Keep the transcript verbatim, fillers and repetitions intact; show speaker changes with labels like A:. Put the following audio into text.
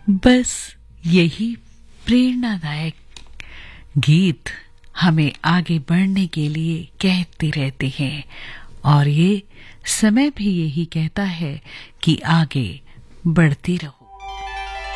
A: बस यही प्रेरणादायक गीत हमें आगे बढ़ने के लिए कहते रहते हैं और ये समय भी यही कहता है कि आगे बढ़ते रहो।